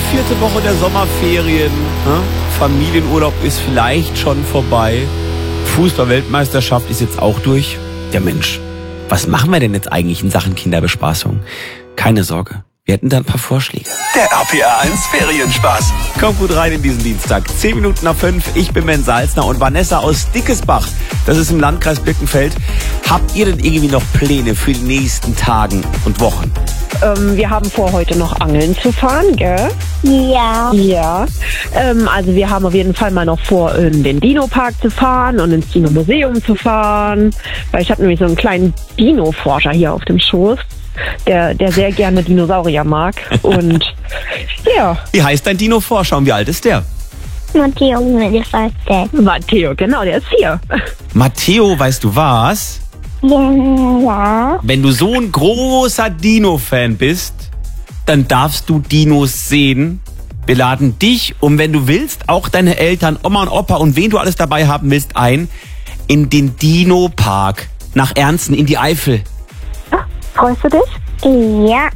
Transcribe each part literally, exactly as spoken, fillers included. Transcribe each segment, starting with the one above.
vierte Woche der Sommerferien. Ne? Familienurlaub ist vielleicht schon vorbei. Fußball-Weltmeisterschaft ist jetzt auch durch. Der Mensch, was machen wir denn jetzt eigentlich in Sachen Kinderbespaßung? Keine Sorge, wir hätten da ein paar Vorschläge. Der R P R eins Ferienspaß. Kommt gut rein in diesen Dienstag. Zehn Minuten nach fünf. Ich bin Ben Salzner und Vanessa aus Dickesbach. Das ist im Landkreis Birkenfeld. Habt ihr denn irgendwie noch Pläne für die nächsten Tagen und Wochen? Ähm, wir haben vor, heute noch angeln zu fahren, gell? Ja. Ja. Ähm, also wir haben auf jeden Fall mal noch vor, in den Dino-Park zu fahren und ins Dino-Museum zu fahren. Weil ich habe nämlich so einen kleinen Dino-Forscher hier auf dem Schoß, der, der sehr gerne Dinosaurier mag. Und ja. Wie heißt dein Dino-Forscher und wie alt ist der? Matteo, mir gefällt der. Matteo, genau, der ist hier. Matteo, weißt du was? Ja. Wenn du so ein großer Dino-Fan bist, dann darfst du Dinos sehen. Wir laden dich und wenn du willst, auch deine Eltern, Oma und Opa und wen du alles dabei haben willst, ein in den Dino-Park nach Ernsten in die Eifel. Freust du dich? Ja.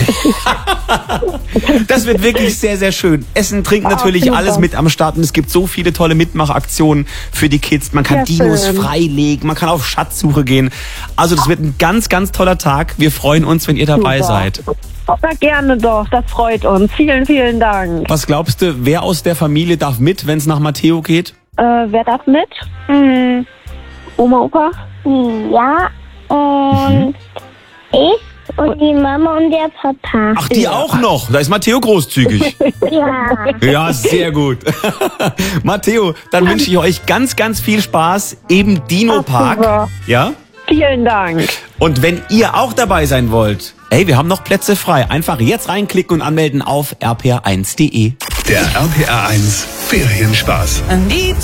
Das wird wirklich sehr, sehr schön. Essen, Trinken, natürlich super. alles mit am Start. Und es gibt so viele tolle Mitmachaktionen für die Kids. Man kann Ja, Dinos schön. freilegen, man kann auf Schatzsuche gehen. Also das wird ein ganz, ganz toller Tag. Wir freuen uns, wenn ihr dabei Super. seid. Na, gerne doch, das freut uns. Vielen, vielen Dank. Was glaubst du, wer aus der Familie darf mit, wenn es nach Matteo geht? Äh, wer darf mit? Hm. Oma, Opa? Ja. Und ich und die Mama und der Papa. Ach, die Ja. auch noch. Da ist Matteo großzügig. Ja. Ja, sehr gut. Matteo, dann wünsche ich euch ganz, ganz viel Spaß im Dino-Park. Super. Ja? Vielen Dank. Und wenn ihr auch dabei sein wollt, hey, wir haben noch Plätze frei. Einfach jetzt reinklicken und anmelden auf r p r eins punkt d e. Der R P R eins Ferienspaß.